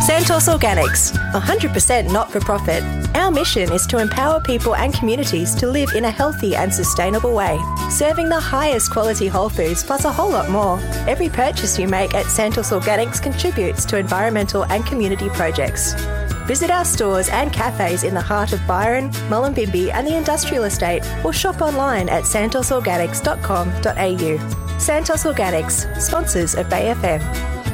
Santos Organics, 100% not-for-profit. Our mission is to empower people and communities to live in a healthy and sustainable way, serving the highest quality whole foods plus a whole lot more. Every purchase you make at Santos Organics contributes to environmental and community projects. Visit our stores and cafes in the heart of Byron, Mullumbimby and the Industrial Estate, or shop online at santosorganics.com.au. Santos Organics, sponsors of Bay FM.